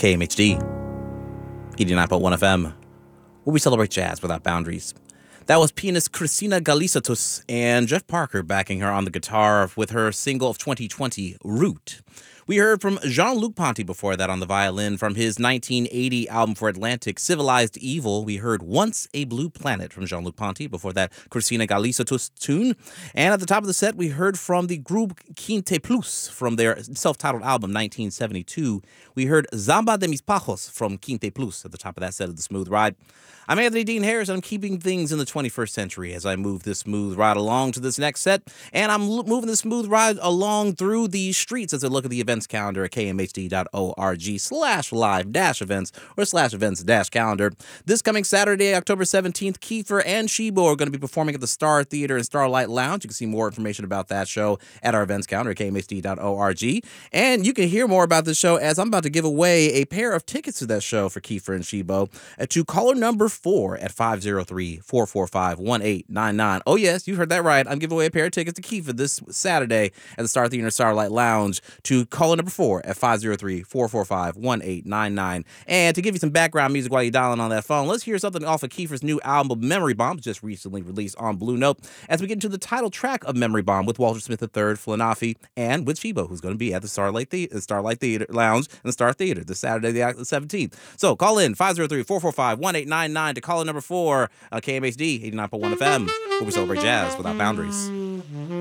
KMHD 89.1 FM, where we celebrate jazz without boundaries. That was pianist Christina Galisatus and Jeff Parker backing her on the guitar with her single of 2020, Root. We heard from Jean-Luc Ponty before that on the violin from his 1980 album for Atlantic, Civilized Evil. We heard Once a Blue Planet from Jean-Luc Ponty, before that Christina Galisatus tune. And at the top of the set, we heard from the group Quinte Plus from their self-titled album, 1972. We heard Zamba de mis Pajos from Quinte Plus at the top of that set of The Smooth Ride. I'm Anthony Dean Harris. I'm keeping things in the 21st century as I move this smooth ride along to this next set. And I'm moving the smooth ride along through the streets as I look at the events calendar at kmhd.org/live-events or /events-calendar. This coming Saturday, October 17th, Kiefer and Shibo are going to be performing at the Star Theater and Starlight Lounge. You can see more information about that show at our events calendar at kmhd.org. And you can hear more about this show as I'm about to give away a pair of tickets to that show for Kiefer and Shibo to caller number 4 at 503-445-1899. Oh, yes, you heard that right. I'm giving away a pair of tickets to Kiefer this Saturday at the Star Theater Starlight Lounge to caller number 4 at 503-445-1899. And to give you some background music while you're dialing on that phone, let's hear something off of Kiefer's new album, Memory Bomb, just recently released on Blue Note, as we get into the title track of Memory Bomb with Walter Smith III, Flanafi, and with Shibo, who's going to be at the Starlight Theater Lounge and the Star Theater this Saturday, the 17th. So call in 503-445-1899 to caller number 4 on KMHD 89.1 FM, where we celebrate jazz without boundaries.